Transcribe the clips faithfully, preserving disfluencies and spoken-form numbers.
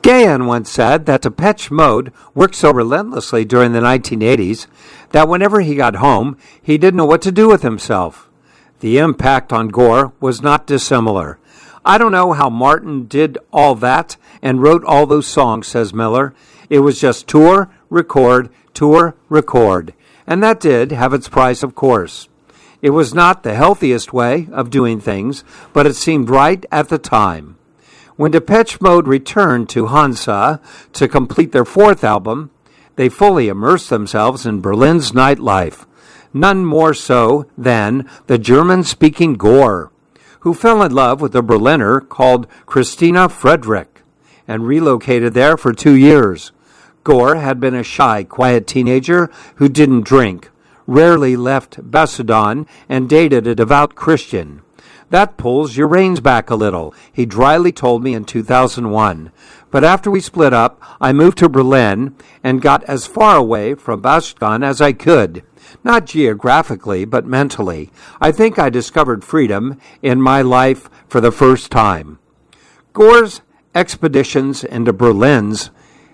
Gahan once said that Depeche Mode worked so relentlessly during the nineteen eighties that whenever he got home, he didn't know what to do with himself. The impact on Gore was not dissimilar. I don't know how Martin did all that and wrote all those songs, says Miller. It was just tour, record, tour, record. And that did have its price, of course. It was not the healthiest way of doing things, but it seemed right at the time. When Depeche Mode returned to Hansa to complete their fourth album, they fully immersed themselves in Berlin's nightlife, none more so than the German-speaking Gore, who fell in love with a Berliner called Christina Friedrich and relocated there for two years. Gore had been a shy, quiet teenager who didn't drink, rarely left Basildon, and dated a devout Christian. That pulls your reins back a little, he dryly told me in two thousand one. But after we split up, I moved to Berlin and got as far away from Basildon as I could. Not geographically, but mentally. I think I discovered freedom in my life for the first time. Gore's expeditions into Berlin's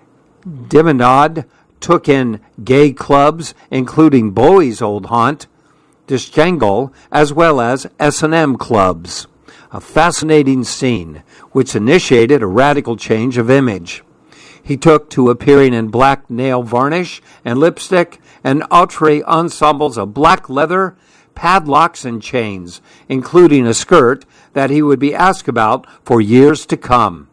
Dimmenad took in gay clubs, including Bowie's old haunt, Dischengel, as well as S and M clubs, a fascinating scene which initiated a radical change of image. He took to appearing in black nail varnish and lipstick and outre ensembles of black leather, padlocks, and chains, including a skirt that he would be asked about for years to come.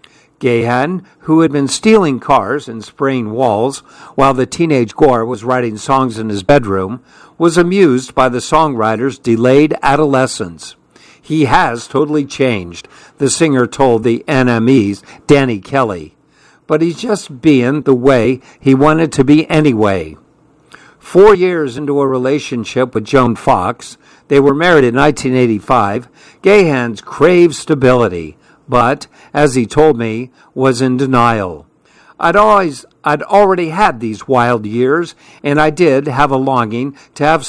Gahan, who had been stealing cars and spraying walls while the teenage Gore was writing songs in his bedroom, was amused by the songwriter's delayed adolescence. He has totally changed, the singer told the N M E's Danny Kelly. But he's just being the way he wanted to be anyway. Four years into a relationship with Joan Fox, they were married in nineteen eighty-five, Gahan's craved stability, but, as he told me, was in denial. I'd always, I'd already had these wild years, and I did have a longing to have